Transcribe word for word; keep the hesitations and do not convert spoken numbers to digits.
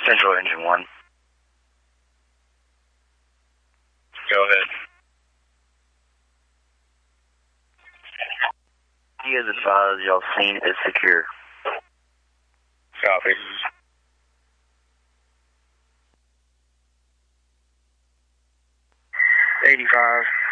Central Engine one. Go ahead. You guys advise y'all scene is secure. Copy. eighty-five.